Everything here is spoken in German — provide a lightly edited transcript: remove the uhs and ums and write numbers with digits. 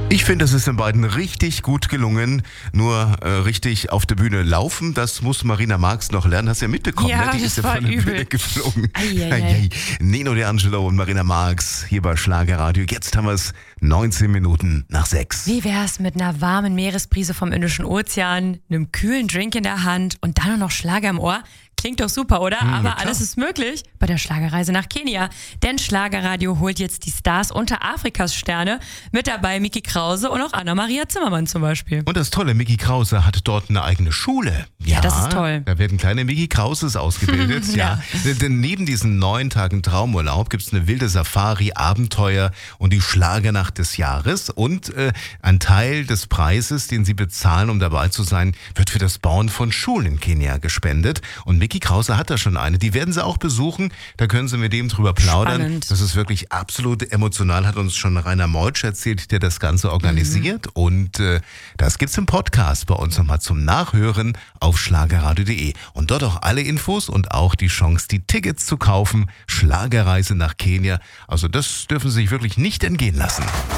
Ich finde, es ist den beiden richtig gut gelungen. Nur richtig auf der Bühne laufen, das muss Marina Marx noch lernen. Hast du ja mitbekommen, Ja, ne? Die das ist ja war von der übel. Bühne geflogen. Eieiei. Nino D'Angelo und Marina Marx hier bei Schlagerradio. Jetzt haben wir es 19 Minuten nach 6. Wie wär's mit einer warmen Meeresbrise vom Indischen Ozean, einem kühlen Drink in der Hand und dann noch Schlager im Ohr? Klingt doch super, oder? Aber klar. alles ist möglich bei der Schlagerreise nach Kenia. Denn Schlagerradio holt jetzt die Stars unter Afrikas Sterne. Mit dabei Miki Krause und auch Anna-Maria Zimmermann zum Beispiel. Und das Tolle, Miki Krause hat dort eine eigene Schule. Ja, das ist toll. Da werden kleine Miki Krauses ausgebildet. ja. Denn neben diesen 9 Tagen Traumurlaub gibt es eine wilde Safari, Abenteuer und die Schlagernacht des Jahres. Und ein Teil des Preises, den sie bezahlen, um dabei zu sein, wird für das Bauen von Schulen in Kenia gespendet. Und Miki Krause hat da schon eine. Die werden sie auch besuchen. Da können sie mit dem drüber plaudern. Spannend. Das ist wirklich absolut emotional, hat uns schon Rainer Meutsch erzählt, der das Ganze organisiert. Und das gibt's im Podcast bei uns nochmal zum Nachhören auf schlagerradio.de. Und dort auch alle Infos und auch die Chance, die Tickets zu kaufen. Schlagerreise nach Kenia. Also das dürfen Sie sich wirklich nicht entgehen lassen.